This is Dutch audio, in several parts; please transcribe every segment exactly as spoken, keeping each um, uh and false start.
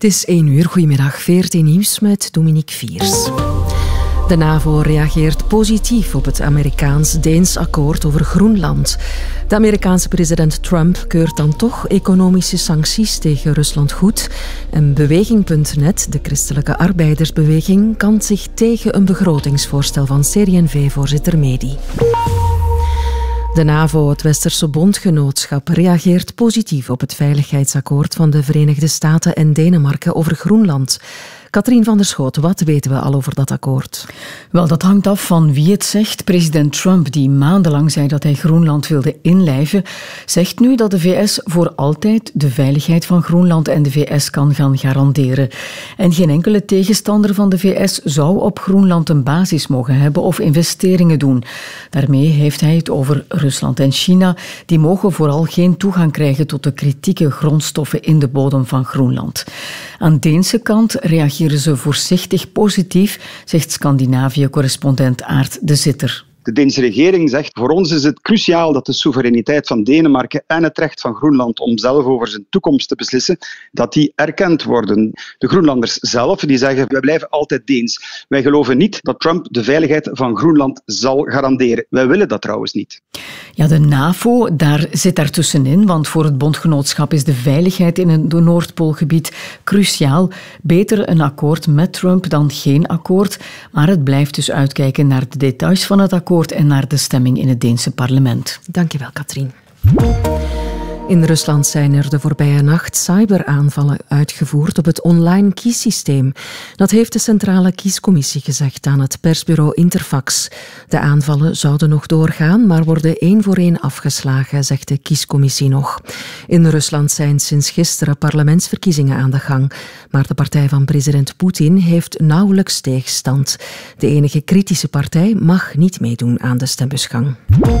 Het is één uur. Goedemiddag. V R T Nieuws met Dominique Viers. De NAVO reageert positief op het Amerikaans-Deens akkoord over Groenland. De Amerikaanse president Trump keurt dan toch economische sancties tegen Rusland goed. En Beweging punt net, de christelijke arbeidersbeweging, kant zich tegen een begrotingsvoorstel van C D en V-voorzitter Mehdi. De NAVO, het Westerse bondgenootschap, reageert positief op het veiligheidsakkoord van de Verenigde Staten en Denemarken over Groenland. Katrien van der Schoot, wat weten we al over dat akkoord? Wel, dat hangt af van wie het zegt. President Trump, die maandenlang zei dat hij Groenland wilde inlijven, zegt nu dat de V S voor altijd de veiligheid van Groenland en de V S kan gaan garanderen. En geen enkele tegenstander van de V S zou op Groenland een basis mogen hebben of investeringen doen. Daarmee heeft hij het over Rusland en China. Die mogen vooral geen toegang krijgen tot de kritieke grondstoffen in de bodem van Groenland. Aan Deense kant reageert ze voorzichtig positief, zegt Scandinavië-correspondent Aart de Zitter. De Deense regering zegt, voor ons is het cruciaal dat de soevereiniteit van Denemarken en het recht van Groenland om zelf over zijn toekomst te beslissen, dat die erkend worden. De Groenlanders zelf die zeggen, wij blijven altijd Deens. Wij geloven niet dat Trump de veiligheid van Groenland zal garanderen. Wij willen dat trouwens niet. Ja, de NAVO, daar zit daartussenin, want voor het bondgenootschap is de veiligheid in het Noordpoolgebied cruciaal. Beter een akkoord met Trump dan geen akkoord, maar het blijft dus uitkijken naar de details van het akkoord en naar de stemming in het Deense parlement. Dankjewel, Katrien. In Rusland zijn er de voorbije nacht cyberaanvallen uitgevoerd op het online kiessysteem. Dat heeft de Centrale Kiescommissie gezegd aan het persbureau Interfax. De aanvallen zouden nog doorgaan, maar worden één voor één afgeslagen, zegt de kiescommissie nog. In Rusland zijn sinds gisteren parlementsverkiezingen aan de gang. Maar de partij van president Poetin heeft nauwelijks tegenstand. De enige kritische partij mag niet meedoen aan de stembusgang.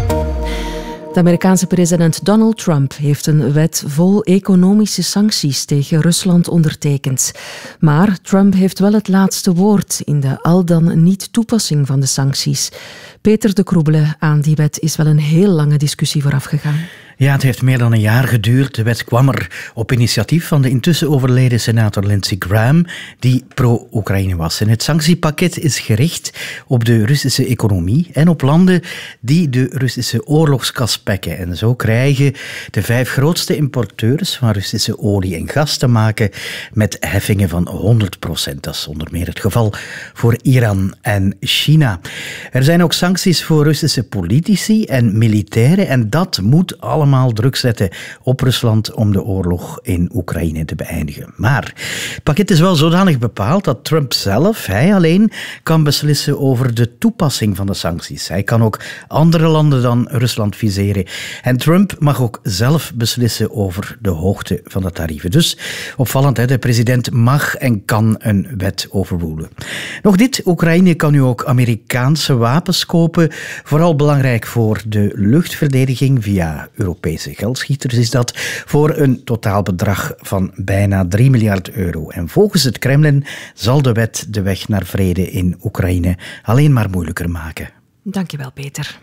De Amerikaanse president Donald Trump heeft een wet vol economische sancties tegen Rusland ondertekend. Maar Trump heeft wel het laatste woord in de al dan niet toepassing van de sancties. Peter de Kroebele, aan die wet is wel een heel lange discussie vooraf gegaan. Ja, het heeft meer dan een jaar geduurd. De wet kwam er op initiatief van de intussen overleden senator Lindsey Graham, die pro-Oekraïne was. En het sanctiepakket is gericht op de Russische economie en op landen die de Russische oorlogskas pekken. En zo krijgen de vijf grootste importeurs van Russische olie en gas te maken met heffingen van honderd procent. Dat is onder meer het geval voor Iran en China. Er zijn ook sancties voor Russische politici en militairen en dat moet allemaal allemaal druk zetten op Rusland om de oorlog in Oekraïne te beëindigen. Maar het pakket is wel zodanig bepaald dat Trump zelf, hij alleen, kan beslissen over de toepassing van de sancties. Hij kan ook andere landen dan Rusland viseren. En Trump mag ook zelf beslissen over de hoogte van de tarieven. Dus opvallend, hè? De president mag en kan een wet overrulen. Nog dit, Oekraïne kan nu ook Amerikaanse wapens kopen. Vooral belangrijk voor de luchtverdediging via Europese geldschieters is dat, voor een totaalbedrag van bijna drie miljard euro. En volgens het Kremlin zal de wet de weg naar vrede in Oekraïne alleen maar moeilijker maken. Dankjewel, Peter.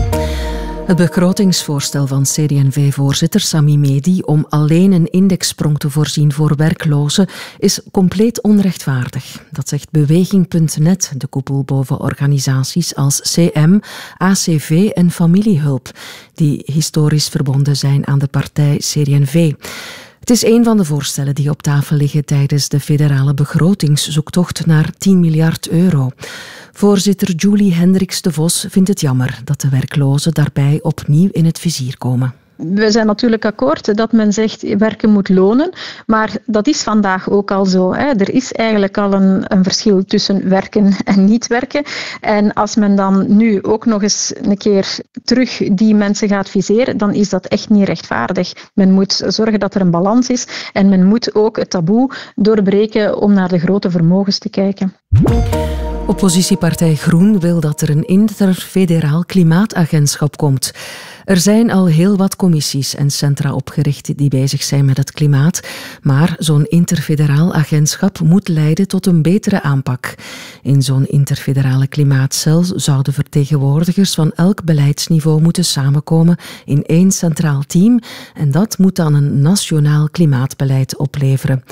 Het begrotingsvoorstel van C D en V-voorzitter Sami Mehdi om alleen een indexsprong te voorzien voor werklozen is compleet onrechtvaardig. Dat zegt Beweging punt net, de koepel boven organisaties als C M, A C V en Familiehulp, die historisch verbonden zijn aan de partij C D en V. Het is een van de voorstellen die op tafel liggen tijdens de federale begrotingszoektocht naar tien miljard euro. Voorzitter Julie Hendricks de Vos vindt het jammer dat de werklozen daarbij opnieuw in het vizier komen. We zijn natuurlijk akkoord dat men zegt werken moet lonen, maar dat is vandaag ook al zo. Hè. Er is eigenlijk al een, een verschil tussen werken en niet werken. En als men dan nu ook nog eens een keer terug die mensen gaat viseren, dan is dat echt niet rechtvaardig. Men moet zorgen dat er een balans is en men moet ook het taboe doorbreken om naar de grote vermogens te kijken. Oppositiepartij Groen wil dat er een interfederaal klimaatagentschap komt. Er zijn al heel wat commissies en centra opgericht die bezig zijn met het klimaat, maar zo'n interfederaal agentschap moet leiden tot een betere aanpak. In zo'n interfederale klimaatcel zouden vertegenwoordigers van elk beleidsniveau moeten samenkomen in één centraal team en dat moet dan een nationaal klimaatbeleid opleveren.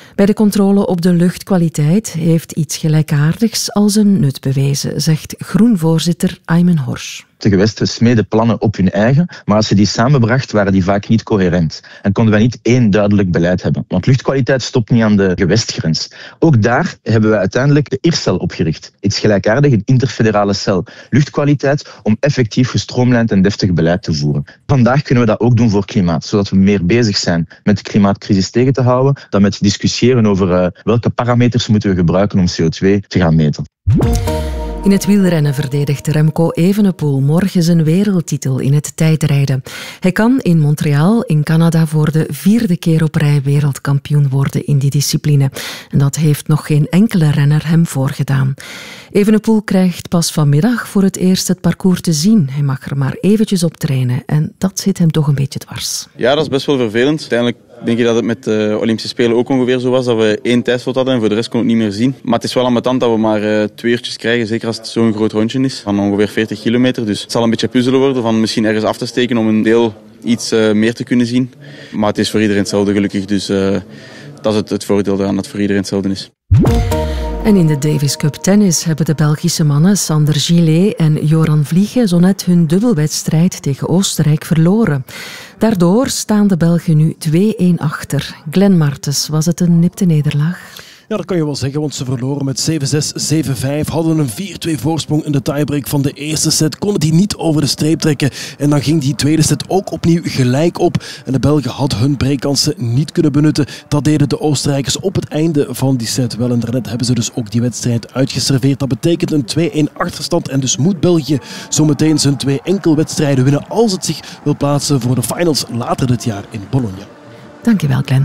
Bij de controle op de luchtkwaliteit heeft iets gelijkaardigs al zijn nut bewezen, zegt Groen-voorzitter Aymen Horsch. De gewesten smeden plannen op hun eigen, maar als je die samenbracht, waren die vaak niet coherent. En konden wij niet één duidelijk beleid hebben. Want luchtkwaliteit stopt niet aan de gewestgrens. Ook daar hebben we uiteindelijk de I R C E L opgericht. Iets gelijkaardig, een interfederale cel. Luchtkwaliteit om effectief gestroomlijnd en deftig beleid te voeren. Vandaag kunnen we dat ook doen voor klimaat, zodat we meer bezig zijn met de klimaatcrisis tegen te houden, dan met discussiëren over uh, welke parameters moeten we gebruiken om C O twee te gaan meten. In het wielrennen verdedigt Remco Evenepoel morgen zijn wereldtitel in het tijdrijden. Hij kan in Montreal in Canada voor de vierde keer op rij wereldkampioen worden in die discipline. En dat heeft nog geen enkele renner hem voorgedaan. Evenepoel krijgt pas vanmiddag voor het eerst het parcours te zien. Hij mag er maar eventjes op trainen en dat zit hem toch een beetje dwars. Ja, dat is best wel vervelend. Uiteindelijk denk ik dat het met de Olympische Spelen ook ongeveer zo was, dat we één tijdslot hadden en voor de rest kon ik het niet meer zien. Maar het is wel ambetant dat we maar uh, twee uurtjes krijgen, zeker als het zo'n groot rondje is, van ongeveer veertig kilometer. Dus het zal een beetje puzzelen worden van misschien ergens af te steken om een deel iets uh, meer te kunnen zien. Maar het is voor iedereen hetzelfde gelukkig, dus uh, dat is het, het voordeel daaraan, dat het voor iedereen hetzelfde is. En in de Davis Cup tennis hebben de Belgische mannen Sander Gillet en Joran Vliegen zo net hun dubbelwedstrijd tegen Oostenrijk verloren. Daardoor staan de Belgen nu twee-een achter. Glenn Martens, was het een nipte nederlaag? Ja, dat kan je wel zeggen, want ze verloren met zeven zes, zeven vijf, hadden een vier twee voorsprong in de tiebreak van de eerste set, konden die niet over de streep trekken en dan ging die tweede set ook opnieuw gelijk op en de Belgen hadden hun breakkansen niet kunnen benutten. Dat deden de Oostenrijkers op het einde van die set wel en daarnet hebben ze dus ook die wedstrijd uitgeserveerd. Dat betekent een twee-een achterstand en dus moet België zometeen zijn twee enkelwedstrijden winnen als het zich wil plaatsen voor de finals later dit jaar in Bologna. Dankjewel, Glenn.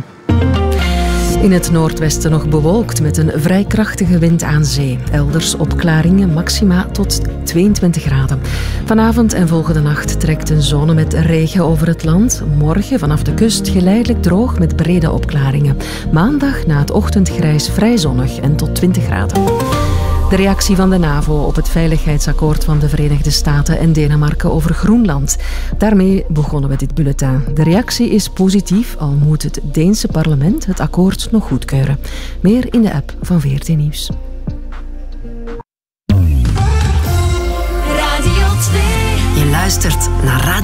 In het noordwesten nog bewolkt met een vrij krachtige wind aan zee. Elders opklaringen, maxima tot tweeëntwintig graden. Vanavond en volgende nacht trekt een zone met regen over het land. Morgen vanaf de kust geleidelijk droog met brede opklaringen. Maandag na het ochtendgrijs vrij zonnig en tot twintig graden. De reactie van de NAVO op het veiligheidsakkoord van de Verenigde Staten en Denemarken over Groenland. Daarmee begonnen we dit bulletin. De reactie is positief, al moet het Deense parlement het akkoord nog goedkeuren. Meer in de app van V R T Nieuws. Radio twee. Je luistert naar Radio